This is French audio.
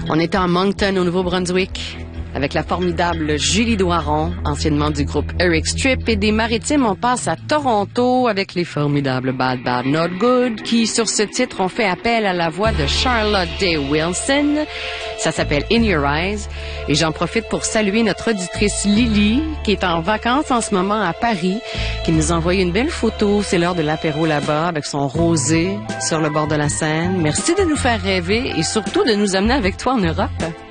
On était à Moncton, au Nouveau-Brunswick, avec la formidable Julie Doiron, anciennement du groupe Eric Strip, et des Maritimes, on passe à Toronto avec les formidables Bad Bad Not Good, qui, sur ce titre, ont fait appel à la voix de Charlotte Day Wilson. Ça s'appelle In Your Eyes. Et j'en profite pour saluer notre auditrice Lily, qui est en vacances en ce moment à Paris, qui nous a envoyé une belle photo. C'est l'heure de l'apéro là-bas, avec son rosé sur le bord de la Seine. Merci de nous faire rêver et surtout de nous amener avec toi en Europe.